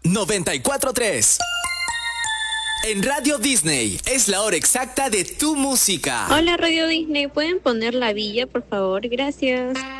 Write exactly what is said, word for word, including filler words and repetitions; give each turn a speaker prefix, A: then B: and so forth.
A: noventa y cuatro punto tres. En Radio Disney es la hora exacta de tu música.
B: Hola Radio Disney, ¿pueden poner La Villa, por favor? Gracias.